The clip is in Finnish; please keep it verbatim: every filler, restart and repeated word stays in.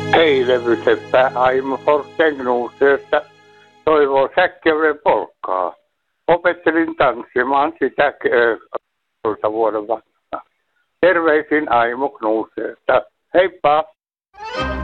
Ei levyseppä Aimo Forsten Knuuseesta toivoo säkkäyden polkkaa. Opettelin tanssimaan sitä tuolta vuoden vanhana. Terveisin Aimo Knuuseesta. Heippa!